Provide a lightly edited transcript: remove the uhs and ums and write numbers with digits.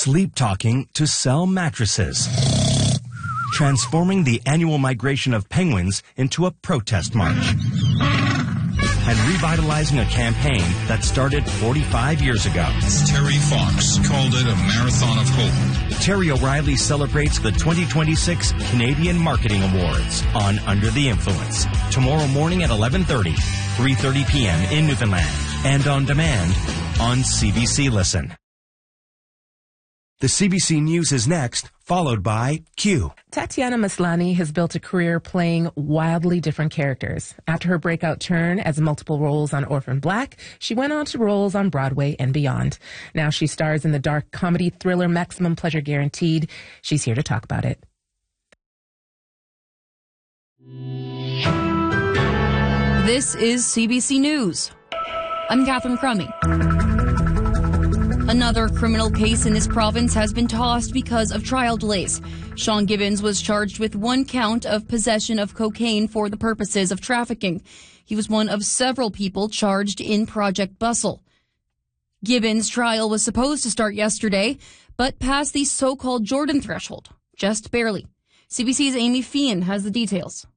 sleep talking to sell mattresses, transforming the annual migration of penguins into a protest march, and revitalizing a campaign that started 45 years ago. Terry Fox called it a marathon of hope. Terry O'Reilly celebrates the 2026 Canadian Marketing Awards on Under the Influence, tomorrow morning at 11:30, 3:30 p.m. in Newfoundland, and on demand on CBC Listen. The CBC News is next, followed by Q. Tatiana Maslany has built a career playing wildly different characters. After her breakout turn as multiple roles on Orphan Black, she went on to roles on Broadway and beyond. Now she stars in the dark comedy thriller Maximum Pleasure Guaranteed. She's here to talk about it. This is CBC News. I'm Catherine Crummy. Another criminal case in this province has been tossed because of trial delays. Sean Gibbons was charged with one count of possession of cocaine for the purposes of trafficking. He was one of several people charged in Project Bustle. Gibbons' trial was supposed to start yesterday, but passed the so-called Jordan threshold, just barely. CBC's Amy Feehan has the details.